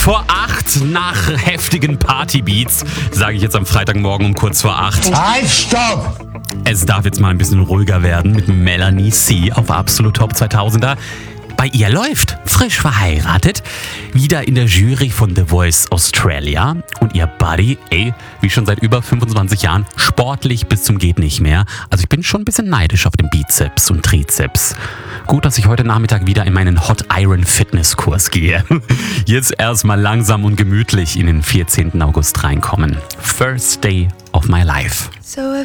vor 8 nach heftigen Partybeats, sage ich jetzt am Freitagmorgen um kurz vor 8. Halt, stopp! Es darf jetzt mal ein bisschen ruhiger werden mit Melanie C. auf Absolut Top 2000er. Bei ihr läuft frisch verheiratet, wieder in der Jury von The Voice Australia und ihr Buddy, wie schon seit über 25 Jahren, sportlich bis zum geht nicht mehr. Also ich bin schon ein bisschen neidisch auf den Bizeps und Trizeps. Gut, dass ich heute Nachmittag wieder in meinen Hot Iron Fitness Kurs gehe. Jetzt erstmal langsam und gemütlich in den 14. August reinkommen. First day of my life. So